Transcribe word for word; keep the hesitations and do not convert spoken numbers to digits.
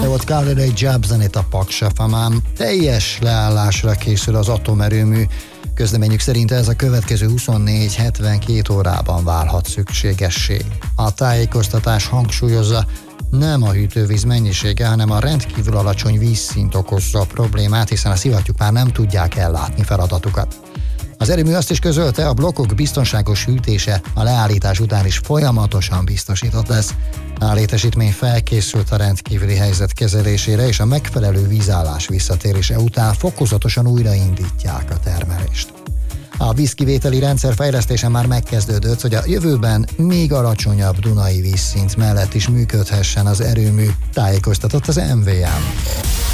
volt Carly Rae Jepsen, itt a Paksafamám. Teljes leállásra készül az atomerőmű. Közleményük szerint ez a következő huszonnégy-hetvenkét órában válhat szükségessé. A tájékoztatás hangsúlyozza, nem a hűtővíz mennyisége, hanem a rendkívül alacsony vízszint okozza a problémát, hiszen a szivattyúk már nem tudják ellátni feladatukat. Az erőmű azt is közölte, a blokkok biztonságos hűtése a leállítás után is folyamatosan biztosított lesz. A létesítmény felkészült a rendkívüli helyzet kezelésére, és a megfelelő vízállás visszatérése után fokozatosan újraindítják a termelést. A vízkivételi rendszer fejlesztése már megkezdődött, hogy a jövőben még alacsonyabb Dunai vízszint mellett is működhessen az erőmű, tájékoztatott az em vé em.